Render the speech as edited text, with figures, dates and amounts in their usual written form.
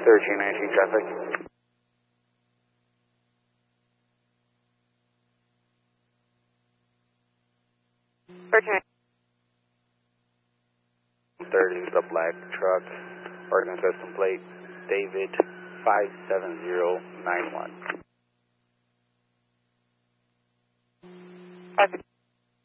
1319 traffic. 30 is a black truck, Oregon custom plate, David 57091.